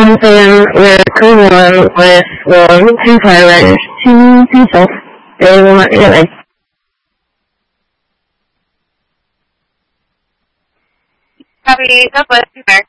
we're currently with two firefighters, two people. They will not get it. Copy. God bless you, Mark.